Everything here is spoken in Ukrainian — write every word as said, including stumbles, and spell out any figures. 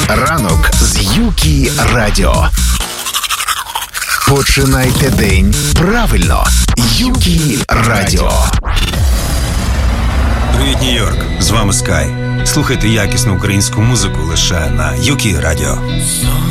Ранок з Юкі Радіо. Починайте день правильно. Юкі Радіо. Привіт, Нью-Йорк! З вами Скай. Слухайте якісну українську музику лише на Юкі Радіо.